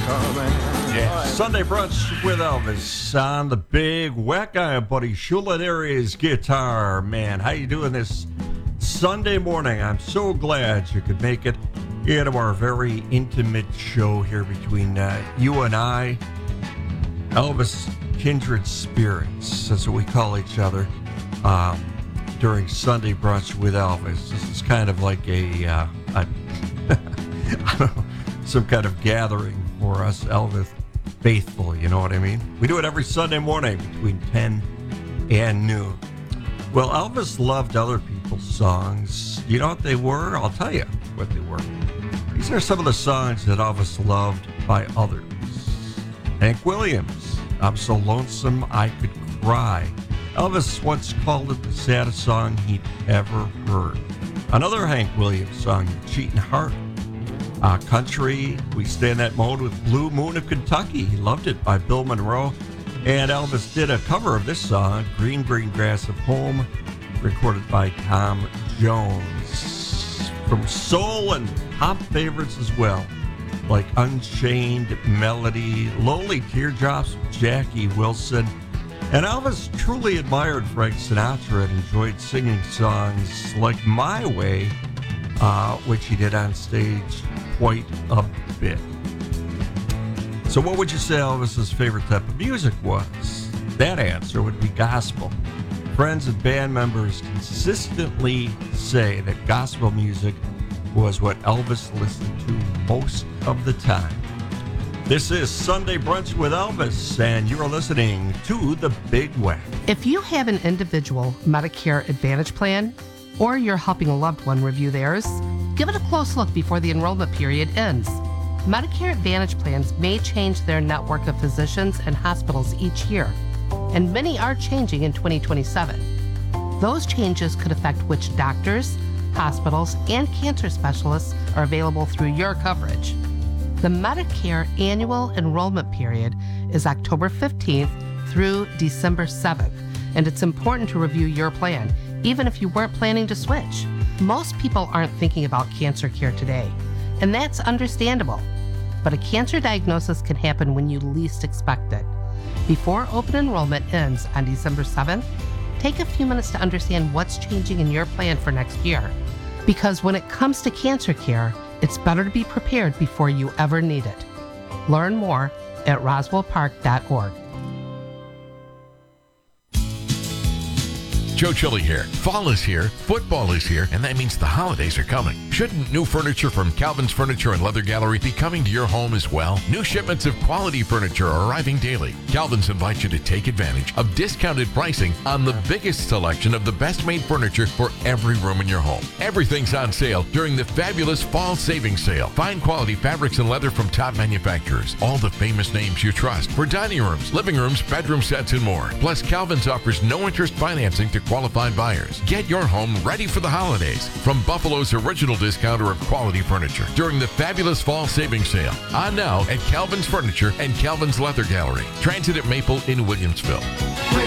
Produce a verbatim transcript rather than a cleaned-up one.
Yeah. Sunday brunch with Elvis on the big whack guy, buddy Shula. There is guitar man. How you doing this Sunday morning? I'm so glad you could make it into our very intimate show here between uh, you and I. Elvis, kindred spirits. That's what we call each other um, during Sunday brunch with Elvis. This is kind of like a, uh, a I don't know, some kind of gathering for us Elvis faithful, you know what I mean? We do it every Sunday morning between ten and noon. Well, Elvis loved other people's songs. You know what they were? I'll tell you what they were. These are some of the songs that Elvis loved by others. Hank Williams, I'm So Lonesome I Could Cry. Elvis once called it the saddest song he'd ever heard. Another Hank Williams song, Cheatin' Heart. Uh, country, we stay in that mode with Blue Moon of Kentucky. He loved it by Bill Monroe. And Elvis did a cover of this song, Green Green Grass of Home, recorded by Tom Jones. From soul and pop favorites as well, like Unchained Melody, Lonely Teardrops with Jackie Wilson. And Elvis truly admired Frank Sinatra and enjoyed singing songs like My Way, uh, which he did on stage quite a bit. So what would you say Elvis's favorite type of music was? That answer would be gospel. Friends and band members consistently say that gospel music was what Elvis listened to most of the time. This is Sunday Brunch with Elvis, and you're listening to The Big Whack. If you have an individual Medicare Advantage plan, or you're helping a loved one review theirs, give it a close look before the enrollment period ends. Medicare Advantage plans may change their network of physicians and hospitals each year, and many are changing in twenty twenty-seven. Those changes could affect which doctors, hospitals, and cancer specialists are available through your coverage. The Medicare annual enrollment period is October fifteenth through December seventh, and it's important to review your plan, even if you weren't planning to switch. Most people aren't thinking about cancer care today, and that's understandable. But a cancer diagnosis can happen when you least expect it. Before open enrollment ends on December seventh, take a few minutes to understand what's changing in your plan for next year. Because when it comes to cancer care, it's better to be prepared before you ever need it. Learn more at roswell park dot org. Joe Chili here. Fall is here, football is here, and that means the holidays are coming. Shouldn't new furniture from Calvin's Furniture and Leather Gallery be coming to your home as well? New shipments of quality furniture are arriving daily. Calvin's invites you to take advantage of discounted pricing on the biggest selection of the best-made furniture for every room in your home. Everything's on sale during the fabulous fall savings sale. Find quality fabrics and leather from top manufacturers. All the famous names you trust for dining rooms, living rooms, bedroom sets, and more. Plus, Calvin's offers no-interest financing to qualified buyers. Get your home ready for the holidays from Buffalo's original discounter of quality furniture during the fabulous fall savings sale. On now at Calvin's Furniture and Calvin's Leather Gallery. Transit at Maple in Williamsville.